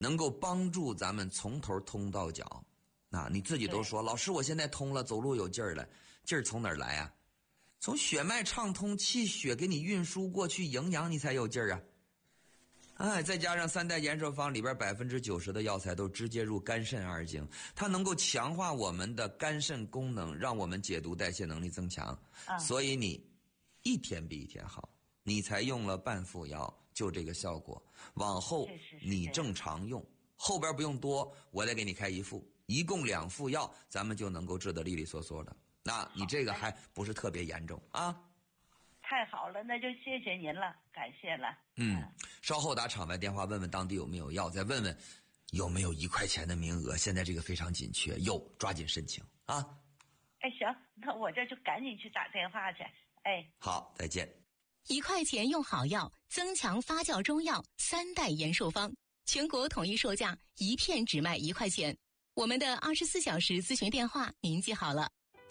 能够帮助咱们从头通到脚。你自己都说，老师我现在通了，走路有劲儿了，劲儿从哪儿来啊？从血脉畅通，气血给你运输过去，营养你才有劲儿啊。再加上三代延寿方里边90%的药材都直接入肝肾二经，它能够强化我们的肝肾功能，让我们解毒代谢能力增强。所以你一天比一天好，你才用了半副药就这个效果，往后你正常用，后边不用多，我再给你开一副，一共2副药，咱们就能够治得利利索索的。那你这个还不是特别严重啊。 太好了，那就谢谢您了，感谢了。 稍后打场外电话问问当地有没有药，再问问有没有1块钱的名额，现在这个非常紧缺，有抓紧申请啊。 行，那我这就赶紧去打电话去。 好，再见。 1块钱用好药，增强发酵中药3代延寿方，全国统一售价，1片只卖1块钱。我们的24小时咨询电话您记好了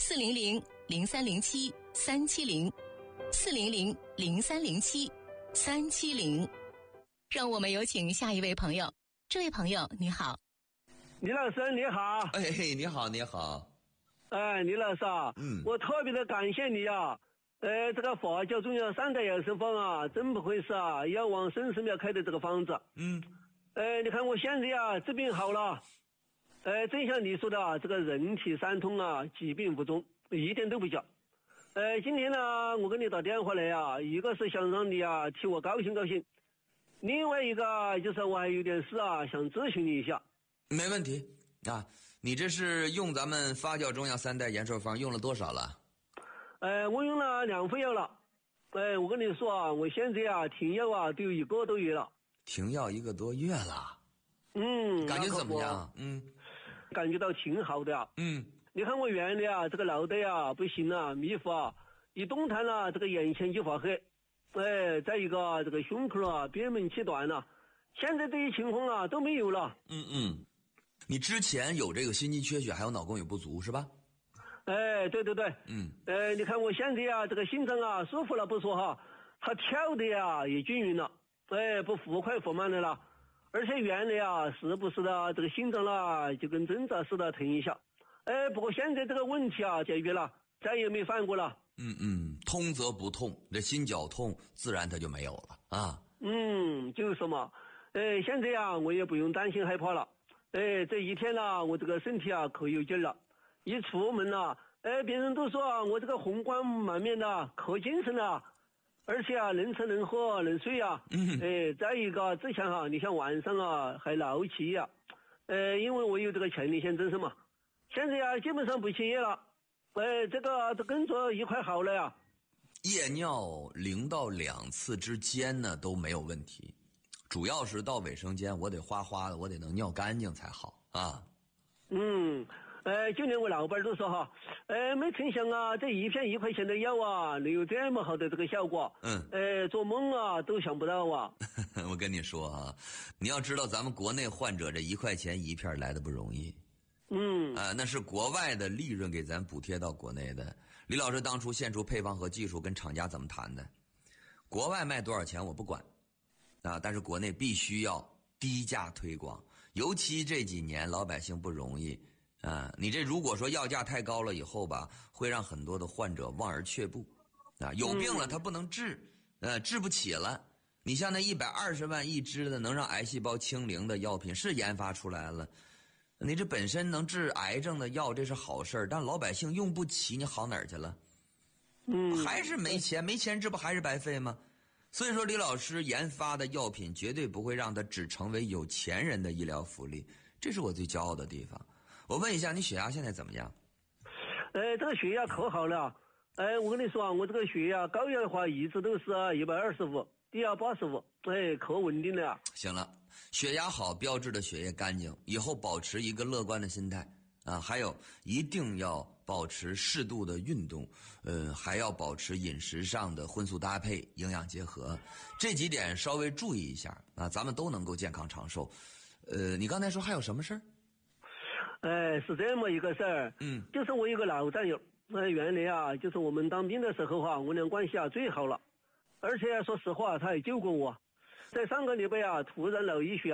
，400-0307-370，400-0307-370。让我们有请下一位朋友。这位朋友你好。 李老师你好。 你好你好。 李老师啊，我特别的感谢你啊。这个发酵中药3代延寿方啊，真不愧是啊，要往生寺庙开的这个方子。你看我现在啊治病好了。正像你说的啊，这个人体三通啊，疾病无踪，一点都不假。今天呢，我给你打电话来啊，一个是想让你啊替我高兴高兴，另外一个就是我还有点事啊想咨询你一下。 没问题啊，你这是用咱们发酵中药3代延寿方用了多少了？ 我用了2副药了。我跟你说啊，我现在啊停药啊都有1个多月了。 停药1个多月了？感觉怎么样？ 感觉到挺好的啊。你看我原来啊这个脑袋啊不行啊，迷糊啊，一动弹了这个眼前就发黑。再一个这个胸口啊憋闷气短了，现在这些情况啊都没有了。 你之前有这个心肌缺血还有脑供血不足是吧？ 对。你看我现在啊这个心脏啊舒服了不说哈，它跳的呀也均匀了，不忽快忽慢的了。而且原来啊时不时的这个心脏啦就跟针扎似的疼一下。不过现在这个问题啊解决了，再也没犯过了。 通则不痛，这心绞痛自然它就没有了啊。 就是嘛。现在啊我也不用担心害怕了。这一天啊我这个身体啊可有劲了，一出门啊别人都说啊我这个红光满面的，可精神了，而且啊能吃能喝能睡啊。再一个之前啊你像晚上啊还闹气啊，因为我有这个前列腺增生嘛，现在啊基本上不起夜了。这个工作一块好了呀。 夜尿0到2次之间呢都没有问题，主要是到卫生间我得哗哗的，我得能尿干净才好啊。 就连我老板都说哈，没成想啊这一片1块钱的药啊能有这么好的这个效果。做梦啊都想不到啊。 我跟你说啊，你要知道咱们国内患者这1块钱1片来的不容易。那是国外的利润给咱补贴到国内的。李老师当初献出配方和技术跟厂家怎么谈的？国外卖多少钱我不管但是国内必须要低价推广，尤其这几年老百姓不容易你这如果说药价太高了以后吧，会让很多的患者望而却步有病了他不能治，治不起了。你像那120万一支的能让癌细胞清零的药品是研发出来了，你这本身能治癌症的药这是好事，但老百姓用不起，你好哪儿去了？还是没钱，没钱治不还是白费吗？所以说李老师研发的药品绝对不会让它只成为有钱人的医疗福利，这是我最骄傲的地方。我问一下你血压现在怎么样？ 这个血压可好了。我跟你说啊，我这个血压高压的话一直都是125，低压85，可稳定了。 行了，血压好标志着血液干净，以后保持一个乐观的心态还有一定要保持适度的运动，还要保持饮食上的荤素搭配，营养结合，这几点稍微注意一下咱们都能够健康长寿。你刚才说还有什么事儿？ 是这么一个事儿。就是我有个老战友，原来啊就是我们当兵的时候我俩关系最好了，而且说实话他也救过我。在上个礼拜突然脑溢血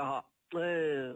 哎。